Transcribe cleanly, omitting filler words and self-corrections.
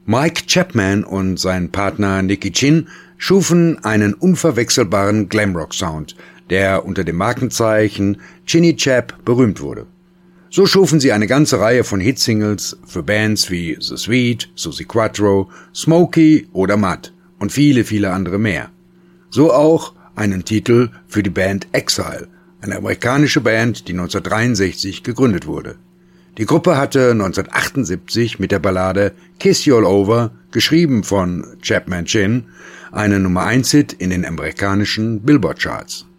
Mike Chapman und sein Partner Nicky Chinn schufen einen unverwechselbaren Glamrock-Sound, der unter dem Markenzeichen Chinny Chap berühmt wurde. So schufen sie eine ganze Reihe von Hitsingles für Bands wie The Sweet, Suzi Quatro, Smokey oder Mud und viele, viele andere mehr. So auch einen Titel für die Band Exile, eine amerikanische Band, die 1963 gegründet wurde. Die Gruppe hatte 1978 mit der Ballade Kiss You All Over, geschrieben von Chapman Chinn, einen Nummer-1-Hit in den amerikanischen Billboard-Charts.